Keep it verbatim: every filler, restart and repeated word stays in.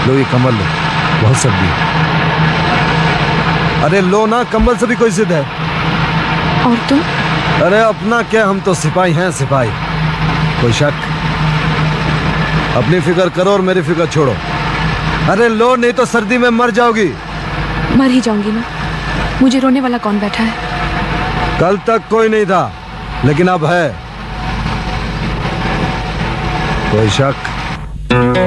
लो ये कम्बल लो, बहुत सर्दी है। अरे लो ना, कम्बल से भी कोई जिद है। और तुम? अरे अपना क्या, हम तो सिपाही हैं सिपाही। कोई शक? अपनी फिक्र करो और मेरी फिक्र छोड़ो। अरे लो, नहीं तो सर्दी में मर जाओगी। मर ही जाऊंगी ना, मुझे रोने वाला कौन बैठा है? कल तक कोई नहीं था, लेकिन अब है। कोई शक?